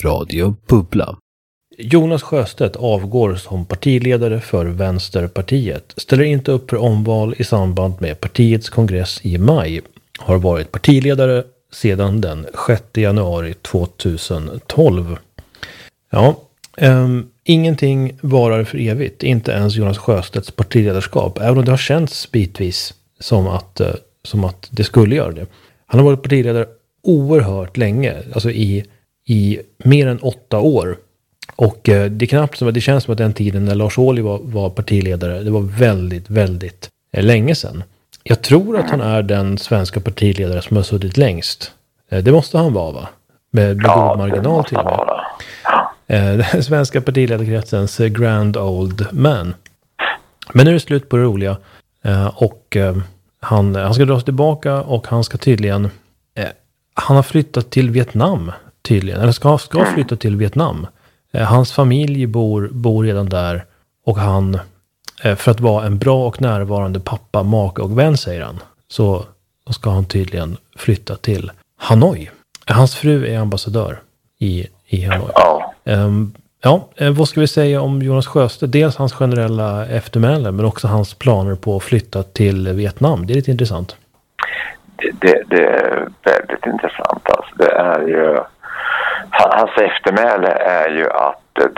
Radio Bubbla. Jonas Sjöstedt avgår som partiledare för Vänsterpartiet. Ställer inte upp för omval i samband med partiets kongress i maj. Har varit partiledare sedan den 6 januari 2012. Ja, ingenting varar för evigt. Inte ens Jonas Sjöstedts partiledarskap. Även om det har känts bitvis som att det skulle göra det. Han har varit partiledare oerhört länge. Alltså i mer än 8 år. Och det känns som att den tiden när Lars Ohly var partiledare, det var väldigt, väldigt länge sedan. Jag tror att han är den svenska partiledare som har suttit längst. Det måste han vara, va? Med god marginal till och med. Den svenska partiledarkretsens grand old man. Men nu är det slut på det roliga. Och han ska dra sig tillbaka och han ska tydligen... han har flyttat till Vietnam tydligen. Eller ska flytta till Vietnam. Hans familj bor redan där. Och han, för att vara en bra och närvarande pappa, make och vän, säger han. Så ska han tydligen flytta till Hanoi. Hans fru är ambassadör i Hanoi. Vad ska vi säga om Jonas Sjöstedt? Dels hans generella eftermäle, men också hans planer på att flytta till Vietnam. Det är lite intressant. Det är väldigt intressant. Alltså, det är ju... Hans eftermäle är ju att...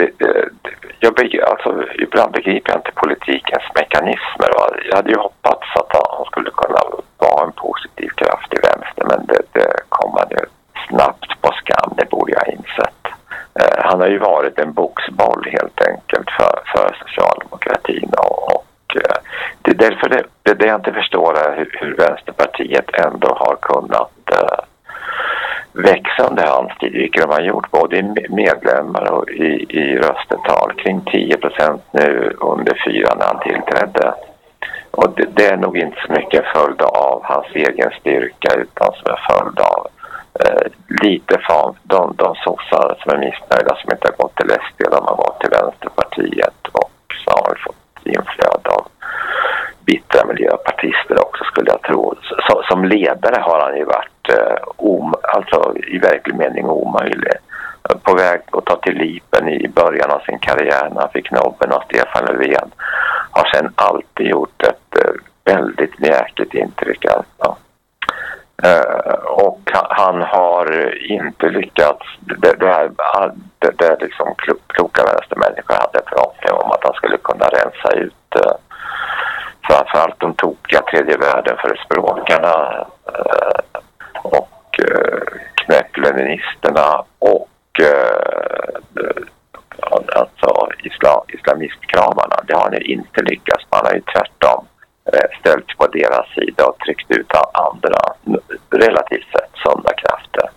ibland begriper jag inte politikens mekanismer. Jag hade ju hoppats att han skulle kunna vara en positiv kraft i vänster, men det kom han ju snabbt på skam. Det borde jag ha insett. Han har ju varit en boxboll helt enkelt för socialdemokratin och det är därför det jag inte förstår är hur Vänsterpartiet ändå har kunnat växa under hans tid, vilket de har gjort både i medlemmar och i röstetal, kring 10% nu under 4 när han tillträdde. Och det är nog inte så mycket följd av hans egen styrka utan som är följd av lite från de sossar som är missnöjda som inte har gått till SD, de har gått till Vänsterpartiet och så har vi fått inflöd av bittra miljöpartister också, skulle jag tro. Som ledare har han ju varit i verklig mening omöjlig. På väg att ta till lipen i början av sin karriär när han fick nobben av Stefan Löfven. Har sedan alltid gjort ett väldigt mjäkigt intryck. Alltså. Och han har inte lyckats, det liksom kloka vänstermänniskor hade förhoppning om att han skulle kunna rensa ut framförallt de tokiga tredje världen för språkarna och knäppleninisterna och alltså islamistkramarna. Det har han ju inte lyckats. Man har ju tvärtom ställt på deras sida och tryckt ut andra relativt sett sunda krafter.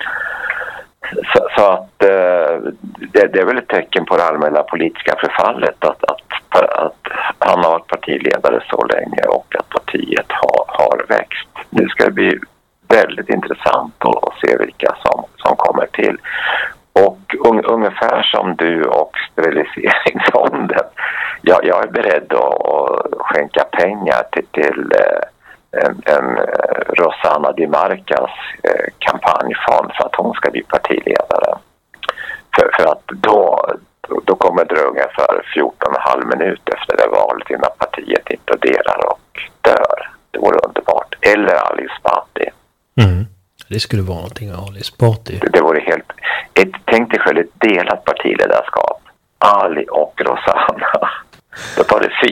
Så att det är väl ett tecken på det allmänna politiska förfallet att han har varit partiledare så länge och att partiet har växt. Nu ska det bli väldigt intressant att se vilka som kommer till. Och ungefär som du och steriliseringsfonden, jag är beredd att skänka pengar till en Rosanna Di Marcas kampanjfond för att hon ska bli partiledare. För att då kommer det ungefär 14,5 minuter efter det valet innan partiet imploderar och dör. Det vore underbart. Eller Ali Esbati. Det skulle vara någonting av Ali Esbati. Det vore helt... Tänk dig själv ett delat partiledarskap. Ali och Rosanna. Då tar det